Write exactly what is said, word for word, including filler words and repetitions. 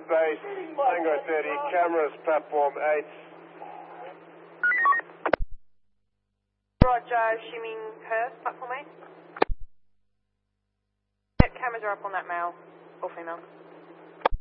base, Tango thirty, cameras, platform eight. Roger, assuming Perth, platform eight. Yep, cameras are up on that male, or female.